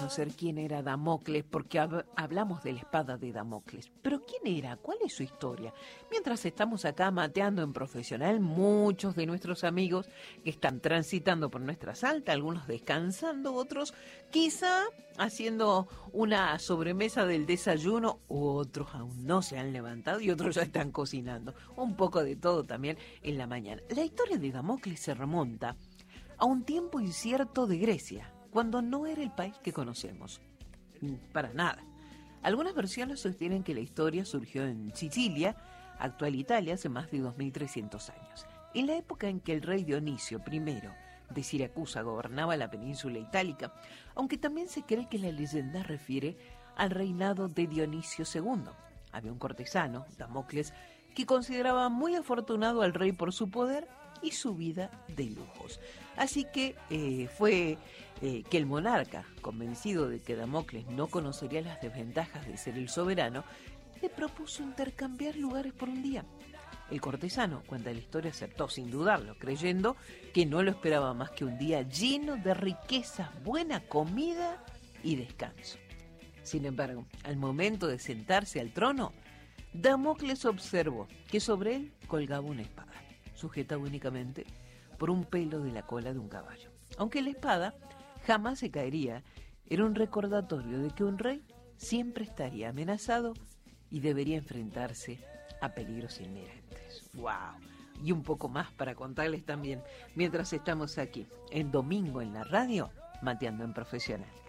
conocer quién era Damocles porque hablamos de la espada de Damocles. Pero ¿quién era? ¿Cuál es su historia? Mientras estamos acá mateando en Profesional, muchos de nuestros amigos que están transitando por nuestra Salta, algunos descansando, otros quizá haciendo una sobremesa del desayuno, otros aún no se han levantado y otros ya están cocinando. Un poco de todo también en la mañana. La historia de Damocles se remonta a un tiempo incierto de Grecia, cuando no era el país que conocemos. Para nada. Algunas versiones sostienen que la historia surgió en Sicilia, actual Italia, hace más de 2300 años. En la época en que el rey Dionisio I de Siracusa gobernaba la península itálica, aunque también se cree que la leyenda refiere al reinado de Dionisio II. Había un cortesano, Damocles, que consideraba muy afortunado al rey por su poder y su vida de lujos. Así que fue que el monarca, convencido de que Damocles no conocería las desventajas de ser el soberano, le propuso intercambiar lugares por un día. El cortesano, cuenta la historia, aceptó sin dudarlo, creyendo que no lo esperaba más que un día lleno de riquezas, buena comida y descanso. Sin embargo, al momento de sentarse al trono, Damocles observó que sobre él colgaba una espada, sujeta únicamente por un pelo de la cola de un caballo. Aunque la espada jamás se caería, era un recordatorio de que un rey siempre estaría amenazado y debería enfrentarse a peligros inminentes. ¡Wow! Y un poco más para contarles también, mientras estamos aquí, en Domingo en la Radio, mateando en Profesional.